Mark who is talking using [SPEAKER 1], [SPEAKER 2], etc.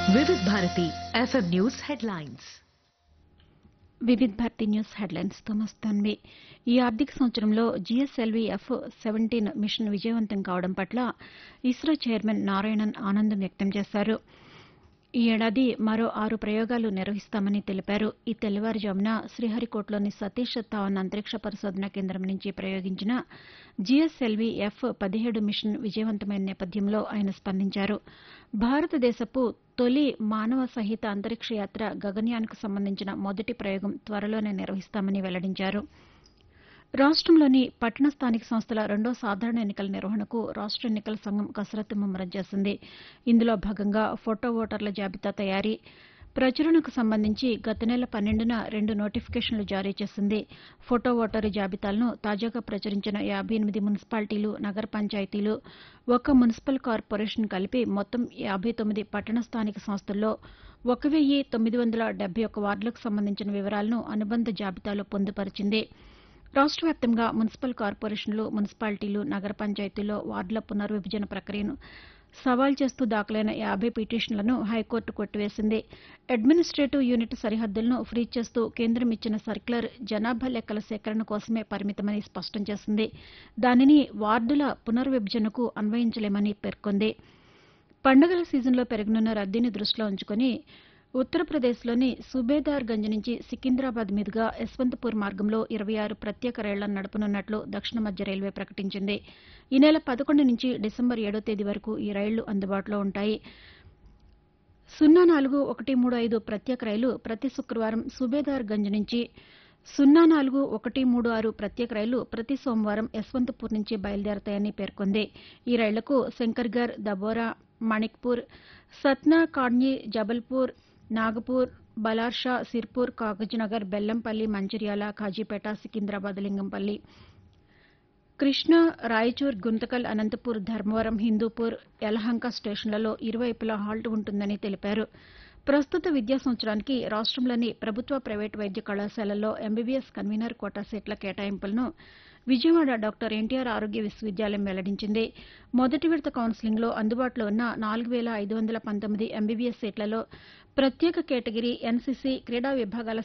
[SPEAKER 1] వివిధ Bharati FM news headlines.
[SPEAKER 2] వివిధ Bharati news హెడ్లైన్స్తో మస్తాన్వి. ఈ ఆర్థిక సంవత్సరంలో జీఎస్ఎల్వీ F-17 మిషన్ విజయవంతం కావడం పట్ల ఇస్రో చైర్మన్ నారాయణన్ ఆనందం వ్యక్తం చేశారు. ఈ ఏడాది మరో 6 ప్రయోగాలు నిర్వహిస్తామని తెలిపారు. ఈ తెల్లవారుజామున శ్రీహరికోటలోని సతీష్ ధావన్ అంతరిక్ష పరిశోధనా కేంద్రం నుంచి ప్రయోగించిన జీఎస్ఎల్వీ F-17 మిషన్ విజయవంతమైన నేపథ్యంలో ఆయన స్పందించారు. భారతదేశపు తొలి మానవ సహిత అంతరిక్ష యాత్ర గగన్యాన్కు సంబంధించిన మొదటి ప్రయోగం త్వరలోనే నిర్వహిస్తామని వెల్లడించారు. రాష్టంలోని పట్టణ స్థానిక సంస్థల రెండో సాధారణ ఎన్నికల నిర్వహణకు రాష్ట ఎన్నికల సంఘం కసరత్తు ముమ్మరం చేసింది. ఇందులో భాగంగా ఫోటో ఓటర్ల జాబితా తయారీ, ప్రచురణకు సంబంధించి గత నెల 12న 2 నోటిఫికేషన్లు జారీ చేసింది. ఫోటో ఓటరు జాబితాలను తాజాగా ప్రచురించిన 58 మున్సిపాలిటీలు, నగర పంచాయతీలు, 1 మున్సిపల్ కార్పొరేషన్ కలిపి మొత్తం 59 పట్టణ స్థానిక సంస్థల్లో 1971 వార్డులకు సంబంధించిన వివరాలను అనుబంధ జాబితాలో పొందుపరిచింది. రాష్ట వ్యాప్తంగా మున్సిపల్ కార్పొరేషన్లు, మున్సిపాలిటీలు, నగర పంచాయతీల్లో వార్డుల పునర్విభజన ప్రక్రియను సవాల్ చేస్తూ దాఖలైన 50 పిటిషన్లను హైకోర్టు కొట్టివేసింది. అడ్మినిస్టేటివ్ యూనిట్ సరిహద్దులను ఫ్రీజ్ చేస్తూ కేంద్రం ఇచ్చిన సర్క్యులర్ జనాభా లెక్కల సేకరణ కోసమే పరిమితమని స్పష్టం చేసింది. దానిని వార్డుల పునర్విభజనకు అన్వయించలేమని పేర్కొంది. పండుగల సీజన్లో పెరగనున్న రద్దీని దృష్టిలో ఉంచుకుని ఉత్తరప్రదేశ్లోని సుబేదార్గంజ్ నుంచి సికింద్రాబాద్ మీదుగా యశ్వంతపూర్ మార్గంలో 26 ప్రత్యేక రైళ్లను నడపనున్నట్లు దక్షిణ మధ్య రైల్వే ప్రకటించింది. ఈ నెల 11 నుంచి డిసెంబర్ 7వ తేదీ వరకు ఈ రైళ్లు అందుబాటులో ఉంటాయి. 04135 ప్రత్యేక రైలు ప్రతి శుక్రవారం సుబేదార్గంజ్ నుంచి, 04136 ప్రత్యేక రైలు ప్రతి సోమవారం యశ్వంతపూర్ నుంచి బయలుదేరతాయని పేర్కొంది. ఈ రైళ్లకు శంకర్గర్, దబోరా, మణిక్పూర్, సత్నా, కాడ్ని, జబల్పూర్, నాగపూర్, బలార్షా, సిర్పూర్, కాగజ్నగర్, బెల్లంపల్లి, మంచిర్యాల, ఖాజీపేట, సికింద్రాబాద్, లింగంపల్లి, కృష్ణా, రాయచూర్, గుంతకల్, అనంతపూర్, ధర్మవరం, హిందూపూర్, యలహంక స్టేషన్లలో ఇరువైపులా హాల్ట్ ఉంటుందని తెలిపారు. ప్రస్తుత విద్యా సంవత్సరానికి రాష్టంలోని ప్రభుత్వ, ప్రైవేటు వైద్య కళాశాలల్లో ఎంబీబీఎస్ కన్వీనర్ కోటా సీట్ల కేటాయింపులను విజయవాడ డాక్టర్ ఎన్టీఆర్ ఆరోగ్య విశ్వవిద్యాలయం వెల్లడించింది. మొదటి విడత కౌన్సిలింగ్లో అందుబాటులో ఉన్న 4519 ఎంబీబీఎస్ సీట్లలో ప్రత్యేక కేటగిరీ, ఎన్సీసీ, క్రీడా విభాగాల